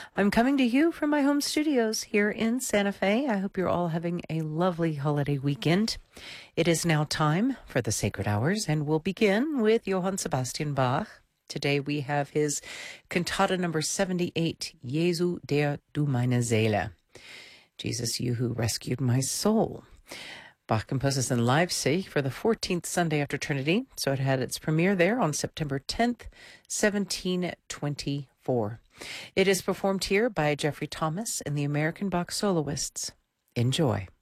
I'm coming to you from my home studios here in Santa Fe. I hope you're all having a lovely holiday weekend. It is now time for the Sacred Hours, and we'll begin with Johann Sebastian Bach. Today we have his cantata number 78, Jesu, der du meine Seele. Jesus, you who rescued my soul. Bach composes in Leipzig for the 14th Sunday after Trinity, so it had its premiere there on September 10th, 1724. It is performed here by Jeffrey Thomas and the American Bach Soloists. Enjoy.